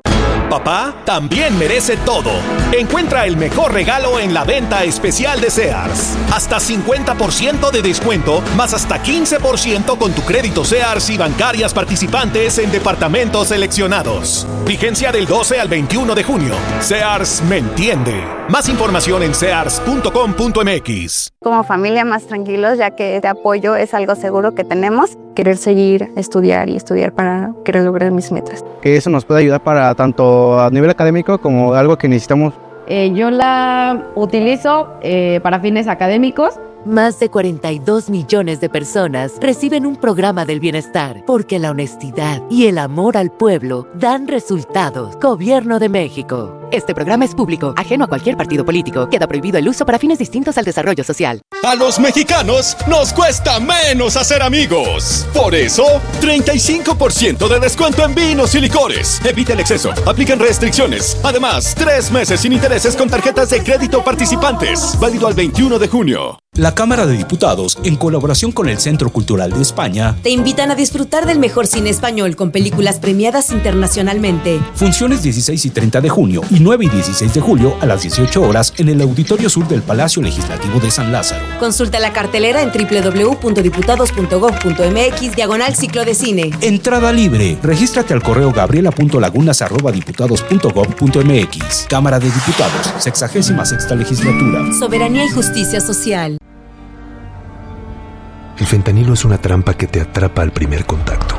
Papá también merece todo. Encuentra el mejor regalo en la venta especial de Sears. Hasta 50% de descuento, más hasta 15% con tu crédito Sears y bancarias participantes en departamentos seleccionados. Vigencia del 12 al 21 de junio. Sears me entiende. Más información en sears.com.mx. Como familia más tranquilos, ya que este apoyo es algo seguro que tenemos. Querer seguir, estudiar para querer lograr mis metas. Que eso nos puede ayudar para tanto a nivel académico como algo que necesitamos. Yo la utilizo para fines académicos. Más de 42 millones de personas reciben un programa del bienestar porque la honestidad y el amor al pueblo dan resultados. Gobierno de México. Este programa es público, ajeno a cualquier partido político. Queda prohibido el uso para fines distintos al desarrollo social. A los mexicanos nos cuesta menos hacer amigos. Por eso, 35% de descuento en vinos y licores. Evita el exceso. Aplican restricciones. Además, 3 meses sin intereses con tarjetas de crédito participantes. Válido al 21 de junio. La Cámara de Diputados, en colaboración con el Centro Cultural de España, te invitan a disfrutar del mejor cine español con películas premiadas internacionalmente. Funciones 16 y 30 de junio y 9 y 16 de julio a las 18 horas en el Auditorio Sur del Palacio Legislativo de San Lázaro. Consulta la cartelera en www.diputados.gov.mx/ciclo de cine. Entrada libre. Regístrate al correo gabriela.lagunas@diputados.gov.mx. Cámara de Diputados, 66ª legislatura. Soberanía y justicia social. El fentanilo es una trampa que te atrapa al primer contacto.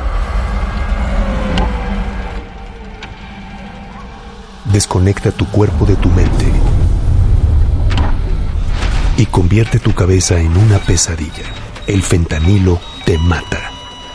Desconecta tu cuerpo de tu mente y convierte tu cabeza en una pesadilla. El fentanilo te mata.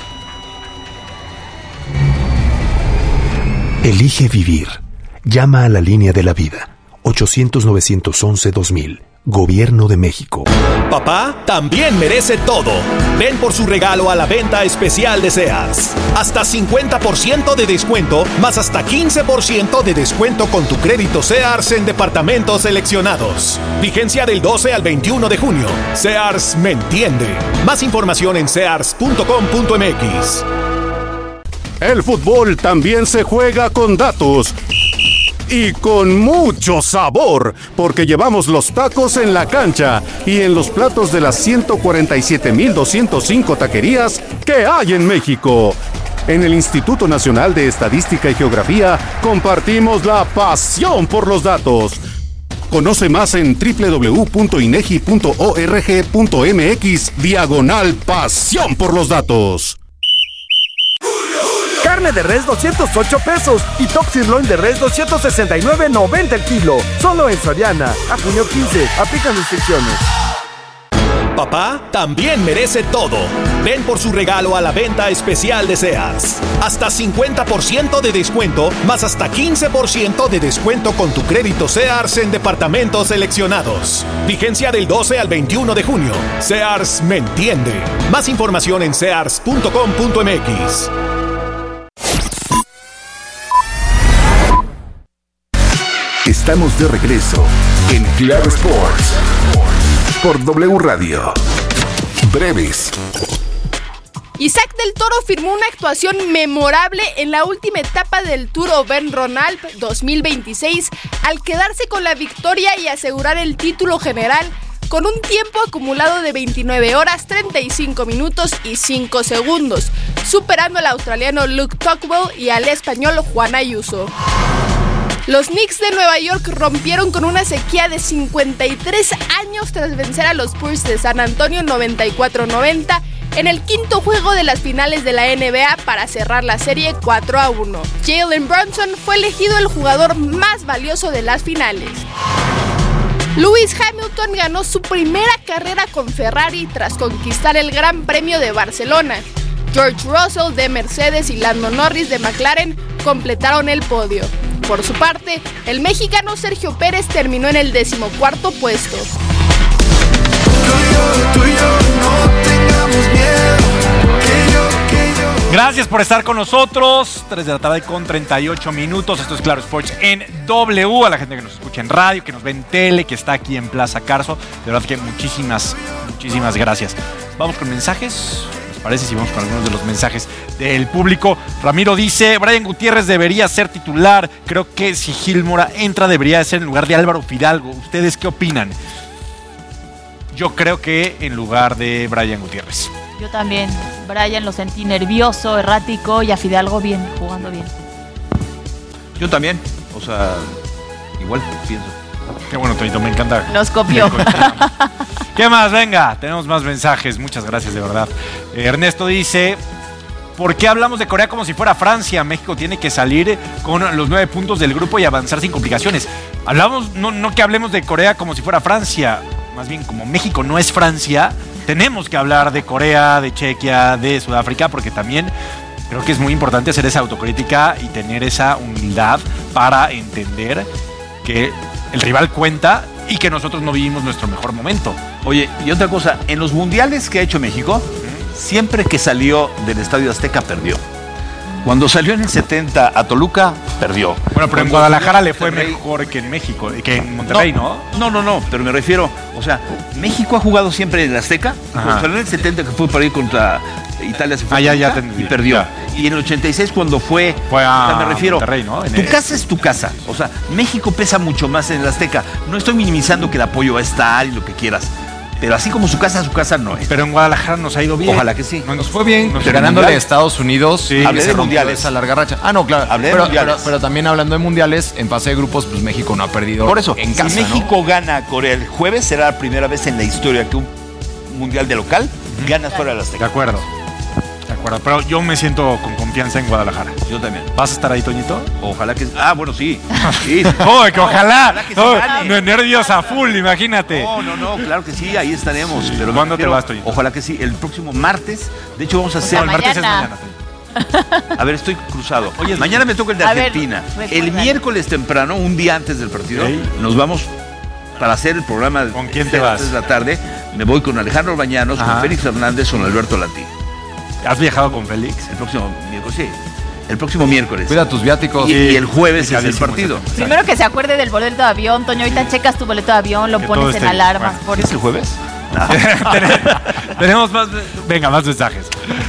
Elige vivir. Llama a la línea de la vida. 800-911-2000. Gobierno de México. Papá también merece todo. Ven por su regalo a la venta especial de Sears. Hasta 50% de descuento, más hasta 15% de descuento con tu crédito Sears en departamentos seleccionados. Vigencia del 12 al 21 de junio. Sears me entiende. Más información en sears.com.mx. El fútbol también se juega con datos. Y con mucho sabor, porque llevamos los tacos en la cancha y en los platos de las 147,205 taquerías que hay en México. En el Instituto Nacional de Estadística y Geografía compartimos la pasión por los datos. Conoce más en www.inegi.org.mx/pasión por los datos. Carne de res 208 pesos y top sirloin de res 269.90 el kilo. Solo en Soriana. A junio 15. Aplican restricciones. Papá también merece todo. Ven por su regalo a la venta especial de Sears. Hasta 50% de descuento, más hasta 15% de descuento con tu crédito Sears en departamentos seleccionados. Vigencia del 12 al 21 de junio. Sears me entiende. Más información en sears.com.mx. Estamos de regreso en Claro Sports por W Radio. Breves. Isaac del Toro firmó una actuación memorable en la última etapa del Tour Auvergne-Rhône-Alpes 2026 al quedarse con la victoria y asegurar el título general con un tiempo acumulado de 29 horas, 35 minutos y 5 segundos, superando al australiano Luke Tocqueville y al español Juan Ayuso. Los Knicks de Nueva York rompieron con una sequía de 53 años tras vencer a los Spurs de San Antonio 94-90 en el quinto juego de las finales de la NBA para cerrar la serie 4-1. Jalen Brunson fue elegido el jugador más valioso de las finales. Lewis Hamilton ganó su primera carrera con Ferrari tras conquistar el Gran Premio de Barcelona. George Russell de Mercedes y Lando Norris de McLaren completaron el podio. Por su parte, el mexicano Sergio Pérez terminó en el 14º puesto. Gracias por estar con nosotros. 3 de la tarde con 38 minutos. Esto es Claro Sports en W. A la gente que nos escucha en radio, que nos ve en tele, que está aquí en Plaza Carso. De verdad que muchísimas gracias. Vamos con mensajes. parece si vamos con algunos de los mensajes del público? Ramiro dice, Brian Gutiérrez debería ser titular. Creo que si Gil Mora entra debería ser en lugar de Álvaro Fidalgo. ¿Ustedes qué opinan? Yo creo que en lugar de Brian Gutiérrez. Yo también. Brian lo sentí nervioso, errático, y a Fidalgo bien, jugando bien. Yo también. O sea, igual pienso. Qué bueno, Toñito, me encanta. Nos copió. ¿Qué más? Venga, tenemos más mensajes. Muchas gracias, de verdad. Ernesto dice, ¿por qué hablamos de Corea como si fuera Francia? México tiene que salir con los 9 puntos del grupo y avanzar sin complicaciones. Hablamos, no que hablemos de Corea como si fuera Francia. Más bien, como México no es Francia, tenemos que hablar de Corea, de Chequia, de Sudáfrica, porque también creo que es muy importante hacer esa autocrítica y tener esa humildad para entender que el rival cuenta y que nosotros no vivimos nuestro mejor momento. Oye, y otra cosa, en los mundiales que ha hecho México, siempre que salió del Estadio Azteca perdió. Cuando salió en el 70 a Toluca, perdió. Bueno, pero en Guadalajara le fue mejor que en México, que en Monterrey, ¿no? No, pero me refiero, o sea, México ha jugado siempre en el Azteca. Cuando salió en el 70 que fue para ir contra Italia, se fue y perdió. Ya. Y en el 86 cuando fue a me refiero, Monterrey, ¿no? Tu casa es tu casa. O sea, México pesa mucho más en el Azteca. No estoy minimizando que el apoyo va a estar y lo que quieras. Pero así como su casa no es. Pero en Guadalajara nos ha ido bien. Ojalá que sí. Nos fue bien ganándole a Estados Unidos. Sí, hablé de mundiales. Esa larga racha. Ah, no, claro. Hablé de mundiales. Pero también hablando de mundiales, en fase de grupos, pues México no ha perdido. Por eso, en casa, si México gana a Corea el jueves, será la primera vez en la historia que un mundial de local gana fuera de la Azteca. De acuerdo. Pero yo me siento con confianza en Guadalajara. Yo también. ¿Vas a estar ahí, Toñito? Ojalá que... bueno, sí. ¡Oh, que ojalá! Nervios a full, imagínate. No, claro que sí, ahí estaremos. Pero ¿cuándo te vas, Toñito? Ojalá que sí, el próximo martes. De hecho, vamos a hacer... el martes es mañana. A ver, estoy cruzado. Oye, mañana me toca el de Argentina. El miércoles temprano, un día antes del partido, nos vamos para hacer el programa. ¿Con quién te vas? 3 de la tarde. Me voy con Alejandro Bañanos, con Félix Hernández, con Alberto Lati. ¿Has viajado con Félix? El próximo miércoles, sí. El próximo miércoles. Cuida tus viáticos. Y el jueves es el partido. Primero que se acuerde del boleto de avión, Toño. Ahorita checas tu boleto de avión, lo pones en alarmas. ¿Es el jueves? Tenemos más. Venga, más mensajes.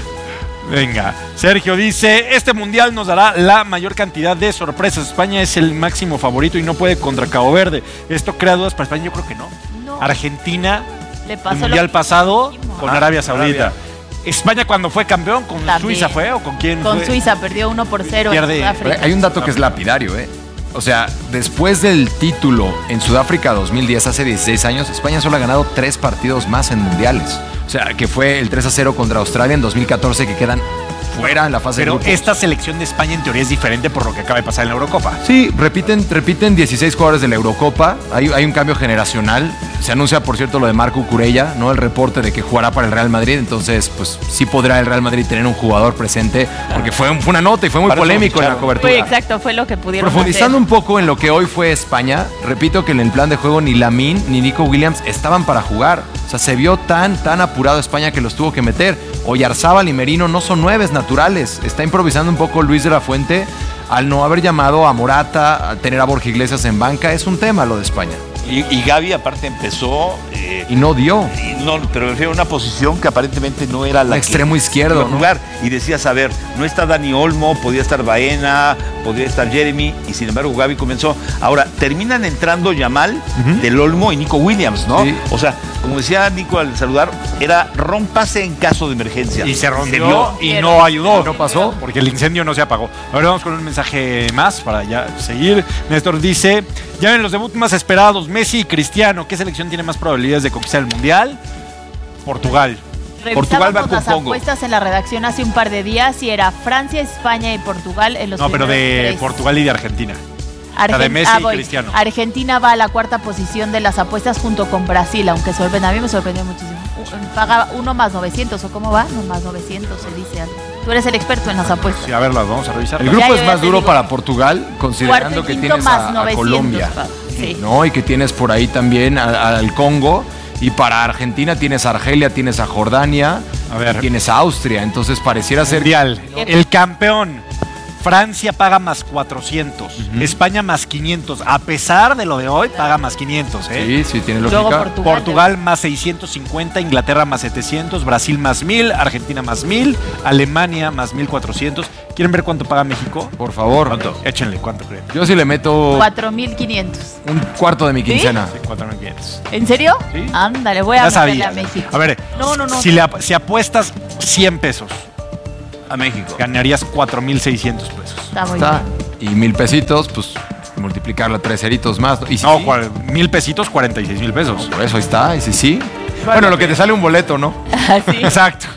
Venga, Sergio dice, este mundial nos dará la mayor cantidad de sorpresas. España es el máximo favorito y no puede contra Cabo Verde. ¿Esto crea dudas para España? Yo creo que no. Argentina, el mundial pasado con Arabia Saudita. España cuando fue campeón, ¿con Suiza fue o con quién con fue? Suiza, perdió 1-0 en Sudáfrica. Hay un dato que es lapidario, O sea, después del título en Sudáfrica 2010, hace 16 años, España solo ha ganado 3 partidos más en mundiales. O sea, que fue el 3-0 contra Australia en 2014, que quedan fuera en la fase de grupos. Pero esta selección de España en teoría es diferente por lo que acaba de pasar en la Eurocopa. Sí, repiten 16 jugadores de la Eurocopa. Hay un cambio generacional. Se anuncia, por cierto, lo de Marco Cucurella, ¿no? El reporte de que jugará para el Real Madrid. Entonces, pues sí podrá el Real Madrid tener un jugador presente, porque fue una nota y fue muy polémico en la cobertura. Fue lo que pudieron Profundizando un poco en lo que hoy fue España, repito que en el plan de juego ni Lamine ni Nico Williams estaban para jugar. O sea, se vio tan apurado España que los tuvo que meter. Oyarzábal y Merino no son 9 naturales. Está improvisando un poco Luis de la Fuente al no haber llamado a Morata, a tener a Borja Iglesias en banca. Es un tema lo de España. Y Gavi aparte empezó... y no dio. Pero me refiero a una posición que aparentemente no era la extremo izquierdo, ¿no? Lugar. Y decías, a ver, no está Dani Olmo, podía estar Baena, podría estar Jeremy, y sin embargo Gavi comenzó. Ahora, terminan entrando Yamal, Del Olmo y Nico Williams, ¿no? Sí. O sea, como decía Nico al saludar, era rompase en caso de emergencia. Y se rompió y no ayudó. No pasó porque el incendio no se apagó. Ahora vamos con un mensaje más para ya seguir. Néstor dice, ya ven los debuts más esperados, Messi y Cristiano. ¿Qué selección tiene más probabilidades de conquistar el Mundial? Portugal. Portugal va con las apuestas en la redacción hace un par de días y era Francia, España y Portugal en los pero de 3. Portugal y de Argentina. De Messi y Cristiano. Argentina va a la 4ª posición de las apuestas junto con Brasil, aunque a mí me sorprendió muchísimo. Paga 1 más 900, ¿o cómo va? 1 más 900 se dice. Tú eres el experto en las apuestas. Sí, a ver, las vamos a revisar. El grupo es más duro para Portugal, considerando que tienes a Colombia, sí. ¿no? Y que tienes por ahí también al Congo. Y para Argentina tienes a Argelia, tienes a Jordania, tienes a Austria. Entonces pareciera ser... El campeón Francia paga más 400, España más 500. A pesar de lo de hoy, paga más 500. Sí, tiene lógica. Portugal más 650, Inglaterra más 700, Brasil más 1000, Argentina más 1000, Alemania más 1400. ¿Quieren ver cuánto paga México? Por favor. ¿Cuánto? Échenle, ¿cuánto creen? Yo sí le meto 4,500. un cuarto de mi quincena. Sí, 4,500. ¿En serio? Sí. Ándale, voy a meterle a México. A ver, si apuestas 100 pesos a México, ganarías 4,600 pesos. Está muy bien. Y 1,000 pesitos, pues multiplicarlo a 3 ceritos más. ¿Y si no, sí? 1,000 pesitos, 46,000 pesos. Por eso ahí está. Y si sí. Bueno, lo que te sale un boleto, ¿no? Sí. Exacto.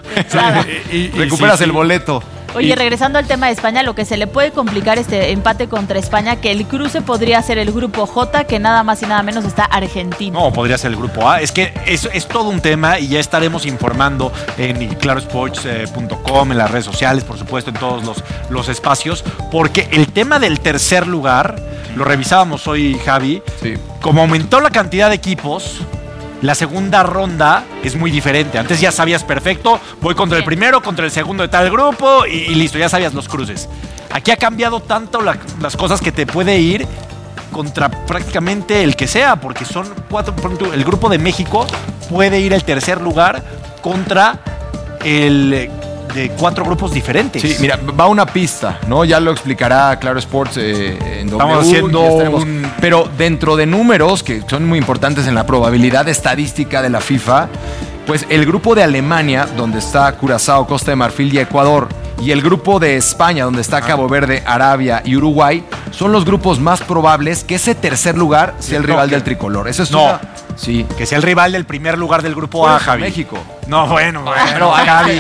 Y recuperas el boleto. Oye, regresando al tema de España, lo que se le puede complicar este empate contra España, que el cruce podría ser el grupo J, que nada más y nada menos está Argentina. No, podría ser el grupo A. Es que es todo un tema y ya estaremos informando en clarosports.com, en las redes sociales, por supuesto, en todos los espacios, porque el tema del tercer lugar, lo revisábamos hoy, Javi, como aumentó la cantidad de equipos, la segunda ronda es muy diferente. Antes ya sabías perfecto, voy contra el primero, contra el segundo de tal grupo y listo, ya sabías los cruces. Aquí ha cambiado tanto las cosas que te puede ir contra prácticamente el que sea, porque son 4, por ejemplo, el grupo de México puede ir el tercer lugar contra el de 4 grupos diferentes. Sí, mira, va una pista, ¿no? Ya lo explicará Claro Sports en W. Estamos haciendo pero dentro de números que son muy importantes en la probabilidad estadística de la FIFA, pues el grupo de Alemania, donde está Curazao, Costa de Marfil y Ecuador, y el grupo de España, donde está Cabo Verde, Arabia y Uruguay, son los grupos más probables que ese tercer lugar sea el rival del tricolor. Eso es Sí. Que sea el rival del primer lugar del grupo A, Javi. México. No, bueno. Javi.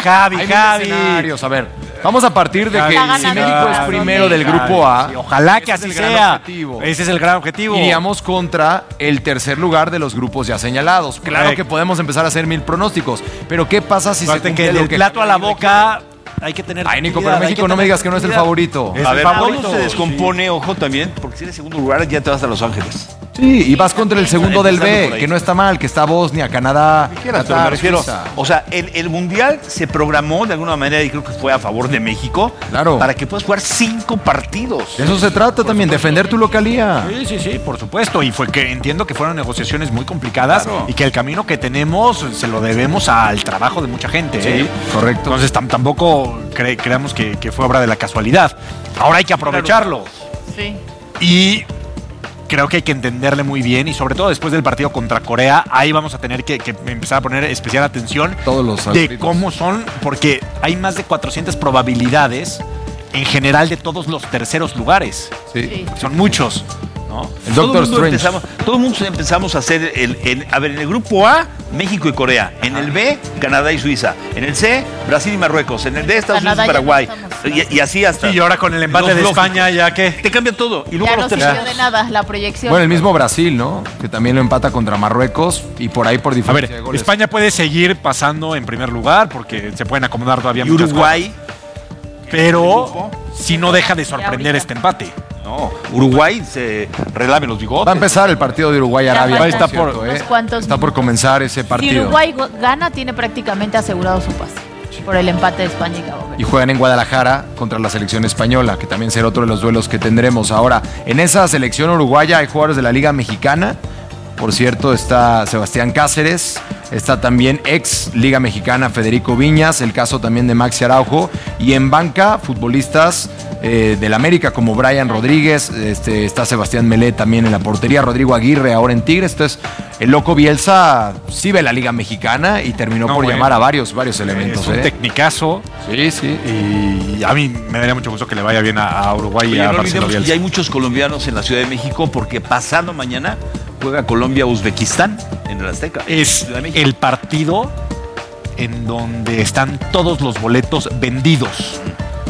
Escenarios. A ver, vamos a partir de que si México es primero del grupo A, ojalá que así sea. Ese es el gran objetivo. Iríamos contra el tercer lugar de los grupos ya señalados. Claro que podemos empezar a hacer 1000 pronósticos, pero ¿qué pasa si se cumple el plato a la boca? Hay que tener. Ay, Nico, pero México no me digas que no es el favorito. A ver, ¿cómo se descompone, ojo, también? Porque si eres segundo lugar, ya te vas a Los Ángeles. Sí, y vas contra el segundo del B, que no está mal, que está Bosnia, Canadá, Qatar, me refiero. O sea, el Mundial se programó de alguna manera, y creo que fue a favor de México, para que puedas jugar 5 partidos. De eso se trata también, defender tu localía. Sí, por supuesto. Y fue que entiendo que fueron negociaciones muy complicadas y que el camino que tenemos se lo debemos al trabajo de mucha gente. Sí, correcto. Entonces tampoco creamos que fue obra de la casualidad. Ahora hay que aprovecharlo. Sí. Y creo que hay que entenderle muy bien y sobre todo después del partido contra Corea, ahí vamos a tener que empezar a poner especial atención de cómo son, porque hay más de 400 probabilidades en general de todos los terceros lugares. Sí. Son muchos, ¿no? El Doctor Strange. Todo el mundo empezamos a hacer a ver, en el grupo A, México y Corea. En el B, Canadá y Suiza. En el C, Brasil y Marruecos. En el D, Estados Unidos y Paraguay. Y así hasta. Y ahora con el empate de España, ya que te cambia todo. Y luego ya no sirvió de nada la proyección. Bueno, el mismo Brasil, ¿no? Que también lo empata contra Marruecos y por ahí por diferencia de goles. España puede seguir pasando en primer lugar porque se pueden acomodar todavía muchas Uruguay, cosas. Pero si no deja de sorprender este empate. No, Uruguay se relame los bigotes. Va a empezar el partido de Uruguay-Arabia. Está por comenzar ese partido. Si Uruguay gana, tiene prácticamente asegurado su pase por el empate de España y Cabo Verde. Y juegan en Guadalajara contra la selección española, que también será otro de los duelos que tendremos. Ahora, en esa selección uruguaya hay jugadores de la Liga Mexicana. Por cierto, está Sebastián Cáceres, está también ex Liga Mexicana Federico Viñas, el caso también de Maxi Araujo, y en banca futbolistas del América como Brian Rodríguez, está Sebastián Melé también en la portería, Rodrigo Aguirre ahora en Tigres. Entonces, el loco Bielsa sí ve la Liga Mexicana y terminó por llamar a varios elementos. Es un tecnicazo. Sí. Y a mí me daría mucho gusto que le vaya bien a Uruguay y a Marcelo Bielsa. Y hay muchos colombianos en la Ciudad de México porque pasado mañana juega Colombia-Uzbekistán en el Azteca. Es el partido en donde están todos los boletos vendidos.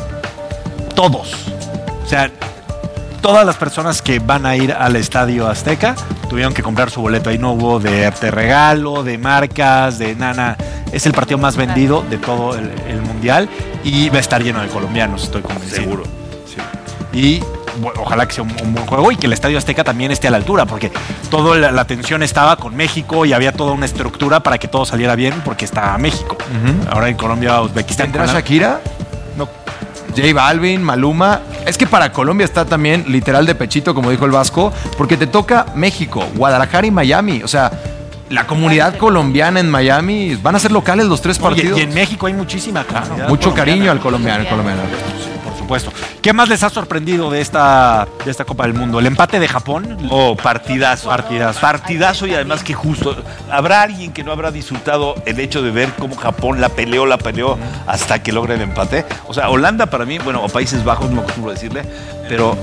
Todos. O sea, todas las personas que van a ir al Estadio Azteca tuvieron que comprar su boleto. Ahí no hubo de regalo, de marcas, de nada. Es el partido más vendido de todo el Mundial y va a estar lleno de colombianos, estoy convencido. Seguro. Sí. Y bueno, ojalá que sea un buen juego y que el Estadio Azteca también esté a la altura, porque toda la atención estaba con México y había toda una estructura para que todo saliera bien porque estaba México. Ahora en Colombia, Uzbekistán. ¿Tendrá Shakira? No J Balvin, Maluma. Es que para Colombia está también literal de pechito, como dijo el Vasco, porque te toca México, Guadalajara y Miami. O sea, la comunidad colombiana en Miami van a ser locales los 3 partidos. Y en México hay muchísima comunidad. Mucho cariño al colombiano. Por supuesto. ¿Qué más les ha sorprendido de esta Copa del Mundo? ¿El empate de Japón? Partidazo. Partidazo y además que justo. ¿Habrá alguien que no habrá disfrutado el hecho de ver cómo Japón la peleó hasta que logra el empate? O sea, Holanda para mí, bueno, o Países Bajos, no me acostumbro a decirle, pero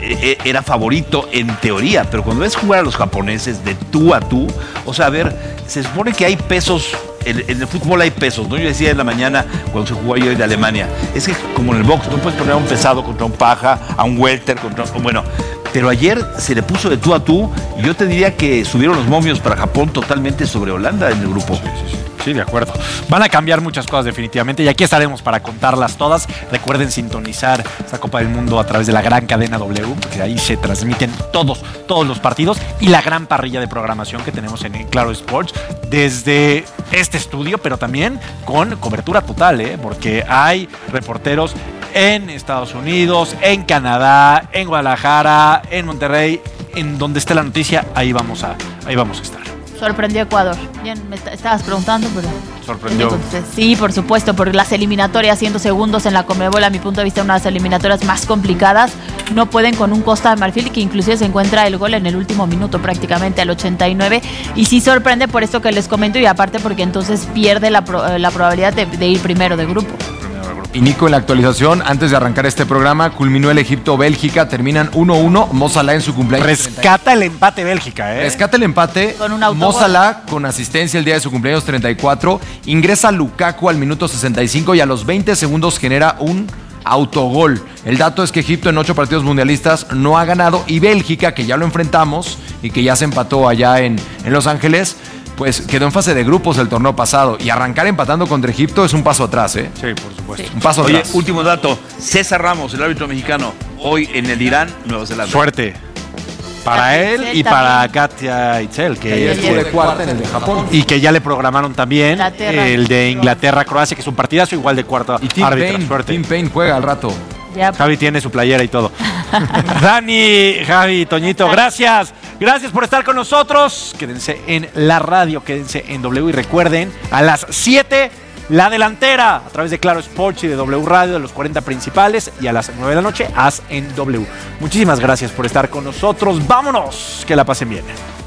era favorito en teoría. Pero cuando ves jugar a los japoneses de tú a tú, o sea, a ver, se supone que hay pesos. En el fútbol hay pesos, ¿no? Yo decía en la mañana cuando se jugó ayer de Alemania, es que como en el box, no puedes poner a un pesado contra un paja, a un welter bueno, pero ayer se le puso de tú a tú y yo te diría que subieron los momios para Japón totalmente sobre Holanda en el grupo. Sí, de acuerdo. Van a cambiar muchas cosas definitivamente y aquí estaremos para contarlas todas. Recuerden sintonizar esta Copa del Mundo a través de la gran cadena W, porque ahí se transmiten todos los partidos y la gran parrilla de programación que tenemos en Claro Sports desde este estudio, pero también con cobertura total, porque hay reporteros en Estados Unidos, en Canadá, en Guadalajara, en Monterrey, en donde esté la noticia, ahí vamos a estar. Sorprendió Ecuador. Bien, me estabas preguntando, pero... Sorprendió. Sí, por supuesto, porque las eliminatorias, siendo segundos en la Conmebol, a mi punto de vista, una de las eliminatorias más complicadas, no pueden con un Costa de Marfil que inclusive se encuentra el gol en el último minuto, prácticamente al 89, y sí sorprende por esto que les comento, y aparte porque entonces pierde la probabilidad de ir primero de grupo. Y Nico, en la actualización, antes de arrancar este programa, culminó el Egipto-Bélgica, terminan 1-1, Mo Salah en su cumpleaños. Rescata el empate Bélgica, Rescata el empate, con un autogol. Mo Salah con asistencia el día de su cumpleaños 34, ingresa Lukaku al minuto 65 y a los 20 segundos genera un autogol. El dato es que Egipto en 8 partidos mundialistas no ha ganado y Bélgica, que ya lo enfrentamos y que ya se empató allá en Los Ángeles, pues quedó en fase de grupos el torneo pasado y arrancar empatando contra Egipto es un paso atrás, Sí, por supuesto. Sí. Un paso atrás. Oye, último dato. César Ramos, el árbitro mexicano, hoy en el Irán, Nueva Zelanda. Suerte. Para él y para Katia Itzel, que estuvo de cuarta en el de Japón. Y que ya le programaron también el de Inglaterra-Croacia, que es un partidazo igual de cuarta. Y Tim Payne juega al rato. Ya. Javi tiene su playera y todo. Dani, Javi, Toñito, gracias. Gracias por estar con nosotros. Quédense en la radio, quédense en W y recuerden, a las 7, La Delantera, a través de Claro Sports y de W Radio, de los 40 principales, y a las 9 de la noche, As en W. Muchísimas gracias por estar con nosotros. Vámonos, que la pasen bien.